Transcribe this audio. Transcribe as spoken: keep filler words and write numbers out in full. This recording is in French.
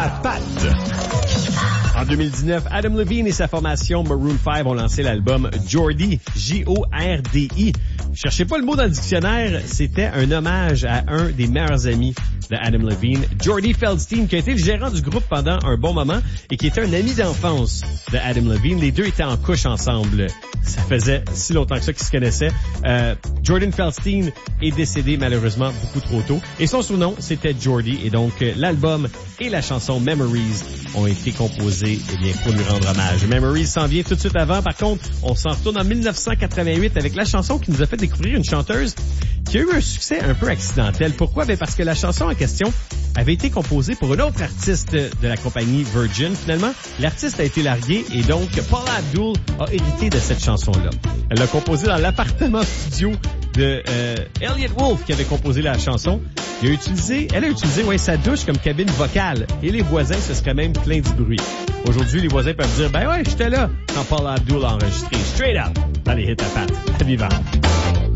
à patte. En deux mille dix-neuf, Adam Levine et sa formation Maroon five ont lancé l'album Jordy, J O R D I. Cherchez pas le mot dans le dictionnaire, c'était un hommage à un des meilleurs amis de Adam Levine, Jordy Feldstein, qui a été le gérant du groupe pendant un bon moment et qui était un ami d'enfance de Adam Levine. Les deux étaient en couche ensemble. Ça faisait si longtemps que ça qu'ils se connaissaient. Euh, Jordan Feldstein est décédé malheureusement beaucoup trop tôt. Et son surnom, c'était Jordy. Et donc, euh, l'album et la chanson Memories ont été composés eh bien, pour lui rendre hommage. Memories s'en vient tout de suite avant. Par contre, on s'en retourne en dix-neuf cent quatre-vingt-huit avec la chanson qui nous a fait découvrir une chanteuse qui a eu un succès un peu accidentel. Pourquoi? Ben parce que la chanson en question avait été composée pour une autre artiste de la compagnie Virgin. Finalement, l'artiste a été largué et donc Paula Abdul a hérité de cette chanson-là. Elle l'a composée dans l'appartement studio de euh, Elliot Wolf qui avait composé la chanson. Il a utilisé, elle a utilisé ouais, sa douche comme cabine vocale et les voisins se seraient même plaints du bruit. Aujourd'hui, les voisins peuvent dire « Ben ouais, j'étais là » quand Paula Abdul a enregistré Straight Up dans les hits à patte. À vivant.